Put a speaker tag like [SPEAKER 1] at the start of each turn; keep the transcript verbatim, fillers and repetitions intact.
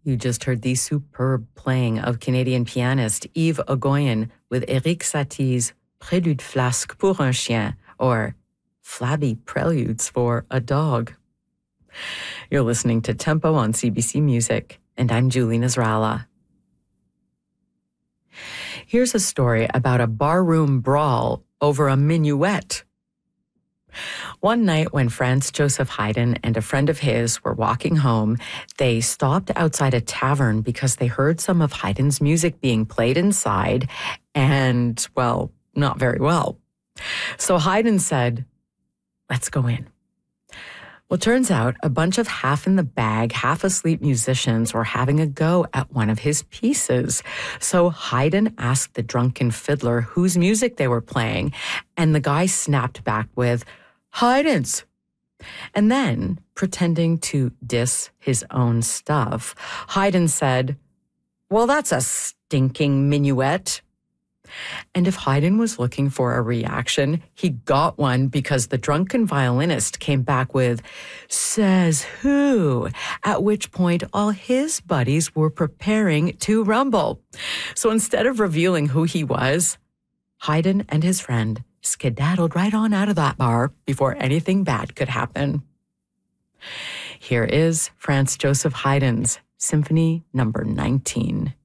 [SPEAKER 1] You just heard the superb playing of Canadian pianist Yves Ogoyan with Éric Satie's Prélude flasque pour un chien, or Flabby Preludes for a Dog. You're listening to Tempo on C B C Music, and I'm Julie Nasrallah. Here's a story about a barroom brawl over a minuet. One night when Franz Joseph Haydn and a friend of his were walking home, they stopped outside a tavern because they heard some of Haydn's music being played inside, and, well, not very well. So Haydn said, "Let's go in." Well, turns out a bunch of half-in-the-bag, half-asleep musicians were having a go at one of his pieces. So Haydn asked the drunken fiddler whose music they were playing, and the guy snapped back with, "Haydn's." And then, pretending to diss his own stuff, Haydn said, "Well, that's a stinking minuet." And if Haydn was looking for a reaction, he got one because the drunken violinist came back with, "Says who?" At which point all his buddies were preparing to rumble. So instead of revealing who he was, Haydn and his friend skedaddled right on out of that bar before anything bad could happen. Here is Franz Joseph Haydn's Symphony number nineteen.